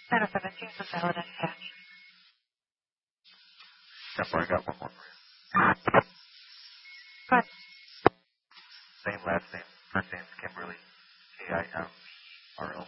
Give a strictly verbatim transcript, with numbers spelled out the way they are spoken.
Center seventeen, the valid dispatch. Except I got one more. Good. Same last name. First name's Kimberly. K I M R O.